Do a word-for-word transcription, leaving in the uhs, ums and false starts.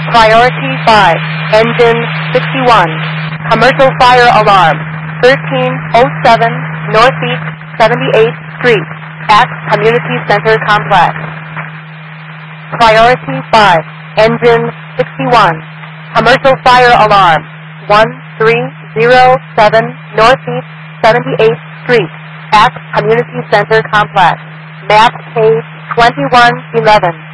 Priority five, Engine sixty-one. Commercial fire alarm, thirteen oh seven Northeast seventy-eighth Street, at Community Center Complex. Priority five, Engine sixty-one. Commercial fire alarm, one three oh seven Northeast seventy-eighth Street, at Community Center Complex. Map page twenty-one eleven.